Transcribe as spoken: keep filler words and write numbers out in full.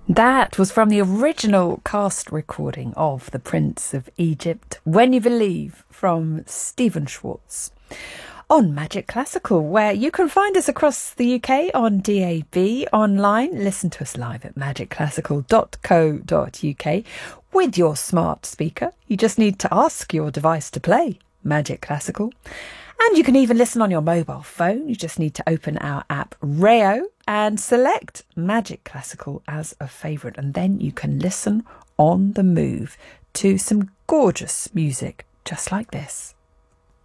That was from the original cast recording of The Prince of Egypt, When You Believe, from Stephen Schwartz. On Magic Classical, where you can find us across the U K on D A B, online, listen to us live at magic classical dot co dot U K with your smart speaker. You just need to ask your device to play Magic Classical. And you can even listen on your mobile phone. You just need to open our app Rayo and select Magic Classical as a favourite. And then you can listen on the move to some gorgeous music just like this.